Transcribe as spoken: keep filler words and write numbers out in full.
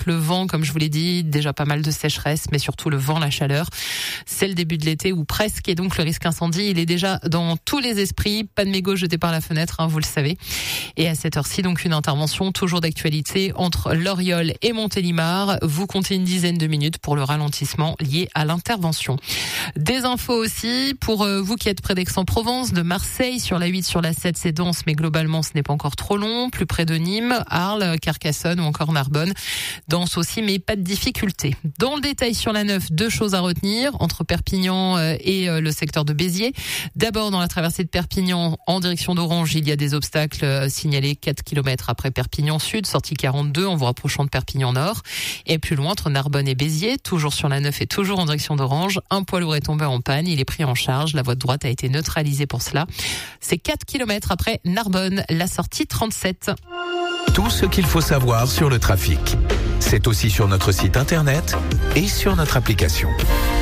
avec le vent, comme je vous l'ai dit, déjà pas mal de sécheresse, mais surtout le vent, la chaleur. C'est le début de l'été ou presque, et donc le risque incendie, il est déjà dans tous les esprits. Pas de mégots jetés par la fenêtre, hein, vous le savez. Et à cette heure-ci, donc une intervention toujours d'actualité entre Loriol et Montélimar. Vous comptez une dizaine de minutes pour le ralentissement lié à l'intervention. Des infos aussi pour vous qui êtes près d'Aix-en-Provence, de Marseille, sur la huit, sur la sept, c'est dense, mais globalement ce n'est pas encore trop long. Plus près de Nîmes, Arles, Carcassonne ou encore Narbonne. Dense aussi, mais pas de difficulté. Dans le détail sur la neuf, deux choses à retenir entre Perpignan et le secteur de Béziers. D'abord, dans la traversée de Perpignan en direction d'Orange, il y a des obstacles signalés quatre kilomètres après Perpignan Sud, sortie quarante-deux en vous rapprochant de Perpignan Nord. Et plus loin, entre Narbonne et Béziers, toujours sur la neuf et toujours en direction d'Orange, un poids lourd est tombé en panne, il est pris en charge, la voie de droite a été neutralisée pour cela. C'est quatre kilomètres après Narbonne, la sortie trente-sept. Tout ce qu'il faut savoir sur le trafic, c'est aussi sur notre site internet et sur notre application.